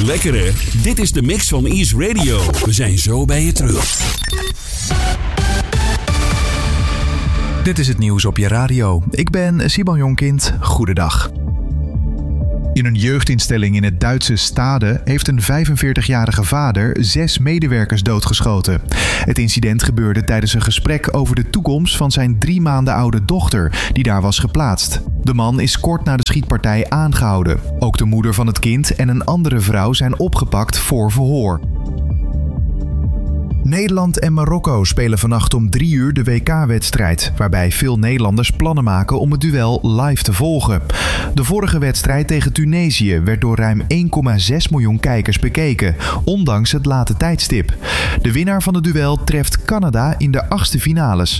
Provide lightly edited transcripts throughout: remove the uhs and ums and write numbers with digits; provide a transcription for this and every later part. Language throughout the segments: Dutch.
Lekker hè? Dit is de mix van Ease Radio. We zijn zo bij je terug. Dit is het nieuws op je radio. Ik ben Simon Jonkind. Goedendag. In een jeugdinstelling in het Duitse Stade heeft een 45-jarige vader 6 medewerkers doodgeschoten. Het incident gebeurde tijdens een gesprek over de toekomst van zijn 3 maanden oude dochter, die daar was geplaatst. De man is kort na de schietpartij aangehouden. Ook de moeder van het kind en een andere vrouw zijn opgepakt voor verhoor. Nederland en Marokko spelen vannacht om 3 uur de WK-wedstrijd, waarbij veel Nederlanders plannen maken om het duel live te volgen. De vorige wedstrijd tegen Tunesië werd door ruim 1,6 miljoen kijkers bekeken, ondanks het late tijdstip. De winnaar van het duel treft Canada in de 8e finales.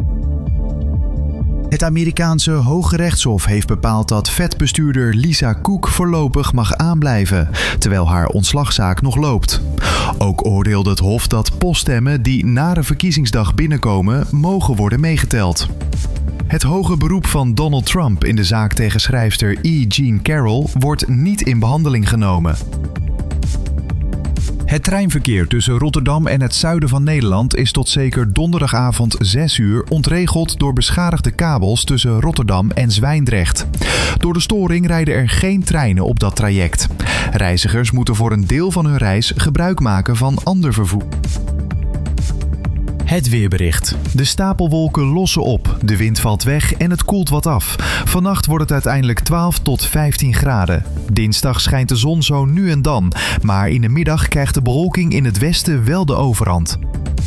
Het Amerikaanse Hoge Rechtshof heeft bepaald dat vetbestuurder Lisa Cook voorlopig mag aanblijven, terwijl haar ontslagzaak nog loopt. Ook oordeelde het hof dat poststemmen die na de verkiezingsdag binnenkomen mogen worden meegeteld. Het hoge beroep van Donald Trump in de zaak tegen schrijfster E. Jean Carroll wordt niet in behandeling genomen. Het treinverkeer tussen Rotterdam en het zuiden van Nederland is tot zeker donderdagavond 6 uur ontregeld door beschadigde kabels tussen Rotterdam en Zwijndrecht. Door de storing rijden er geen treinen op dat traject. Reizigers moeten voor een deel van hun reis gebruik maken van ander vervoer. Het weerbericht. De stapelwolken lossen op, de wind valt weg en het koelt wat af. Vannacht wordt het uiteindelijk 12 tot 15 graden. Dinsdag schijnt de zon zo nu en dan, maar in de middag krijgt de bewolking in het westen wel de overhand.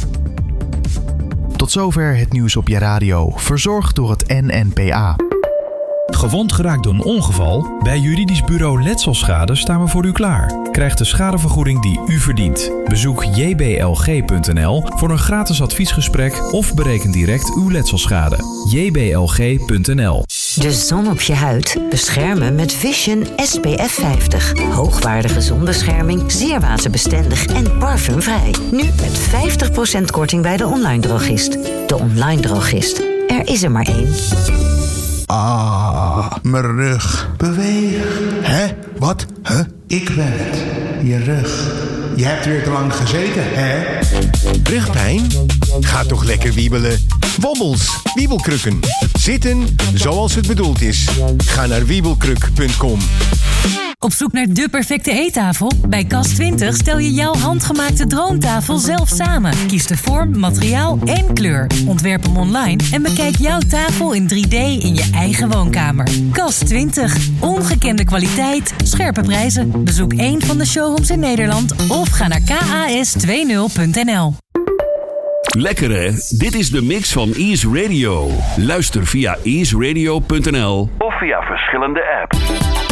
Tot zover het nieuws op je radio, verzorgd door het NNPA. Gewond geraakt door een ongeval? Bij Juridisch Bureau Letselschade staan we voor u klaar. Krijg de schadevergoeding die u verdient. Bezoek jblg.nl voor een gratis adviesgesprek of bereken direct uw letselschade. jblg.nl. De zon op je huid beschermen met Vision SPF 50. Hoogwaardige zonbescherming, zeer waterbestendig en parfumvrij. Nu met 50% korting bij de online drogist. De online drogist. Er is er maar één. Ah, mijn rug. Beweeg. Hè? Wat? Huh? Ik ben het. Je rug. Je hebt weer te lang gezeten, hè? Rugpijn? Ga toch lekker wiebelen. Wobbels, wiebelkrukken. Zitten zoals het bedoeld is. Ga naar wiebelkruk.com. Op zoek naar de perfecte eettafel? Bij Cas20 stel je jouw handgemaakte droomtafel zelf samen. Kies de vorm, materiaal en kleur. Ontwerp hem online en bekijk jouw tafel in 3D in je eigen woonkamer. Cas20. Ongekende kwaliteit, scherpe prijzen. Bezoek een van de showrooms in Nederland of ga naar kas20.nl. Lekker hè? Dit is de mix van Ease Radio. Luister via easeradio.nl of via verschillende apps.